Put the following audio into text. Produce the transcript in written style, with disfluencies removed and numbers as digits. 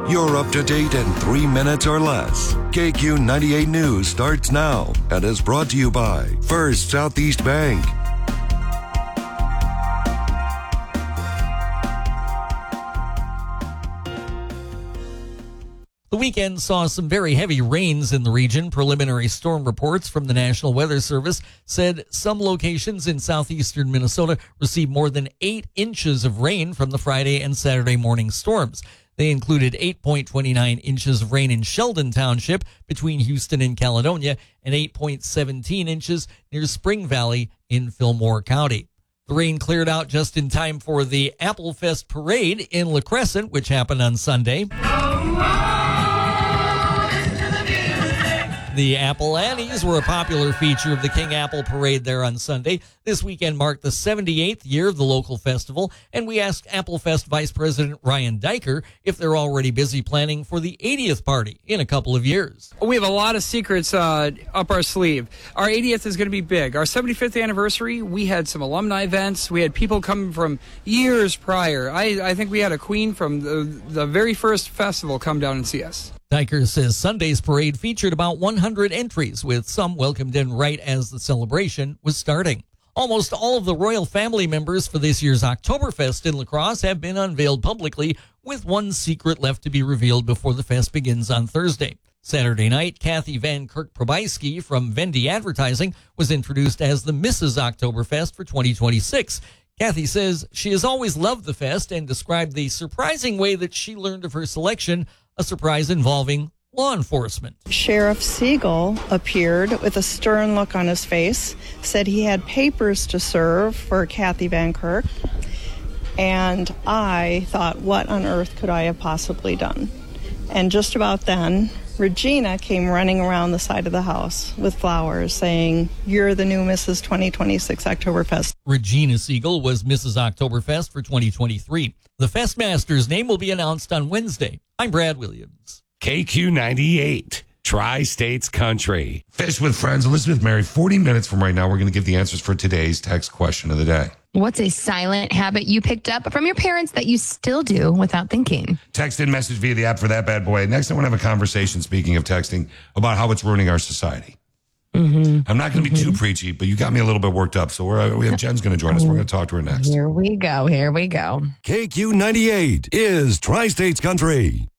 You're up to date in 3 minutes or less. KQ 98 News starts now and is brought to you by First Southeast Bank. The weekend saw some very heavy rains in the region. Preliminary storm reports from the National Weather Service said some locations in southeastern Minnesota received more than 8 inches of rain from the Friday and Saturday morning storms. They included 8.29 inches of rain in Sheldon Township between Houston and Caledonia and 8.17 inches near Spring Valley in Fillmore County. The rain cleared out just in time for the Apple Fest parade in La Crescent, which happened on Sunday. The Apple Annies were a popular feature of the King Apple Parade there on Sunday. This weekend marked the 78th year of the local festival, and we asked Apple Fest Vice President Ryan Diker if they're already busy planning for the 80th party in a couple of years. We have a lot of secrets up our sleeve. Our 80th is going to be big. Our 75th anniversary, we had some alumni events. We had people coming from years prior. I think we had a queen from the very first festival come down and see us. Diker says Sunday's parade featured about 100 entries, with some welcomed in right as the celebration was starting. Almost all of the royal family members for this year's Oktoberfest in La Crosse have been unveiled publicly, with one secret left to be revealed before the fest begins on Thursday. Saturday night, Kathy Van Kirk-Probysky from Vendy Advertising was introduced as the Mrs. Oktoberfest for 2026. Kathy says she has always loved the fest and described the surprising way that she learned of her selection, a surprise involving law enforcement. Sheriff Siegel appeared with a stern look on his face, said he had papers to serve for Kathy Van Kirk, and I thought, what on earth could I have possibly done? And just about then, Regina came running around the side of the house with flowers saying, "You're the new Mrs. 2026 Oktoberfest." Regina Siegel was Mrs. Oktoberfest for 2023. The Festmaster's name will be announced on Wednesday. I'm Brad Williams. KQ 98, Tri-States Country. Fish with Friends, Elizabeth Mary. 40 minutes from right now, we're going to give the answers for today's text question of the day. What's a silent habit you picked up from your parents that you still do without thinking? Text in message via the app for that bad boy. Next, I want to have a conversation, speaking of texting, about how it's ruining our society. I'm not going to be too preachy, but you got me a little bit worked up. So we have Jen's going to join us. We're going to talk to her next. Here we go. KQ 98 is Tri-States Country.